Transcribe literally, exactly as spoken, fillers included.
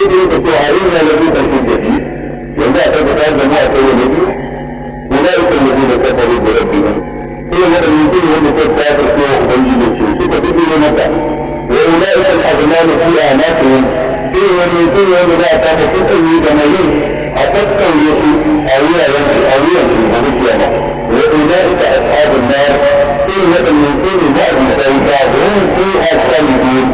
يدرك التعارين الذين في الجديد ولا تتكاد ما أتوا به أولئك الذين كفروا بربهم هي الذين يمكنهم تتكافر فيه وبين الشيء ستفيدون متى وأولئك الأغلال في أعناقهم هي من يمكنهم لا تتكافر بميز أتذكر يسوع أويا يمشي أويا يمشي ونسيانا وأولئك أصحاب النار هي الذين يمكنهم بعد سيطات هم فيها خالدون